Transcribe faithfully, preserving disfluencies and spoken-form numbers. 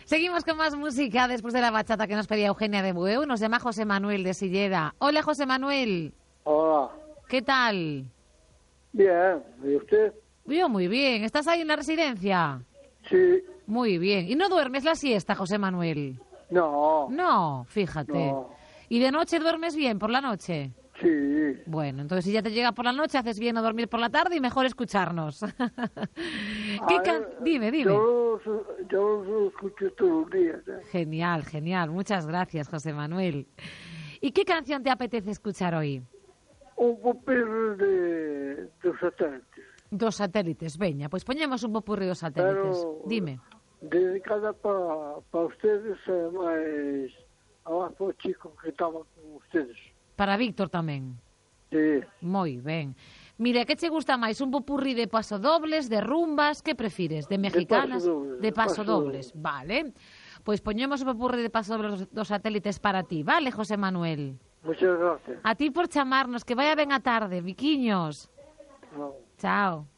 Seguimos con más música después de la bachata que nos pedía Eugenia de Bueu. Nos llama José Manuel de Silleda. Hola, José Manuel. Hola. ¿Qué tal? Bien, ¿y usted? Yo muy bien. ¿Estás ahí en la residencia? Sí. Muy bien. ¿Y no duermes la siesta, José Manuel? No. No, fíjate. No. ¿Y de noche duermes bien por la noche? Sí. Bueno, entonces si ya te llega por la noche, haces bien no dormir por la tarde y mejor escucharnos. ¿Qué can... Dime, dime. Yo los, yo los escucho todos los días. ¿eh? Genial, genial. Muchas gracias, José Manuel. ¿Y qué canción te apetece escuchar hoy? Un popurrí de, de satélites. Dos satélites, veña. Pois poñemos un popurrí dos satélites. Pero Dime. dedicada para pa ustedes, eh, máis a para o chico que estaba con ustedes. Para Víctor tamén. Sí. Moi ben. Mira, que che gusta máis? Un popurrí de pasodobles, de rumbas? Que prefires? De mexicanas? De pasodobles. Vale. Pois poñemos o popurrí de pasodobles dos satélites para ti. Vale, José Manuel? Muchas gracias. A ti por chamarnos. Que vaya ben a tarde, Viquiños. No. Chao.